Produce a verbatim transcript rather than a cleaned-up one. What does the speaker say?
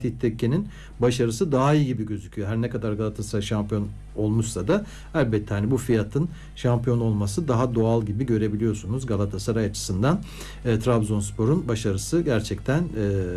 Tekke'nin başarısı daha iyi gibi gözüküyor. Her ne kadar Galatasaray şampiyon olmuşsa da elbette hani bu fiyatın şampiyon olması daha doğal gibi görebiliyorsunuz Galatasaray açısından. E, Trabzonspor'un başarısı gerçekten e,